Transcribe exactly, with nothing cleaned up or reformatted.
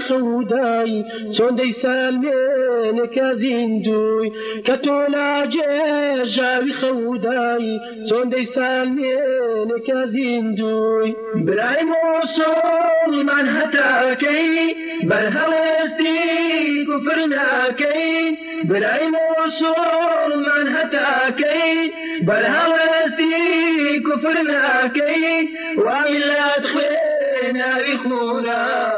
خودایی چون دی سلمین که زندوی که تو لاجه جاوی خودایی چون دی سلمین که زندوی برای موصول من حتا کی بر هوستی کفر ناکی برای موصول من حتا کی بر هوستی كفر ناكي وإلا تخوينا بخونا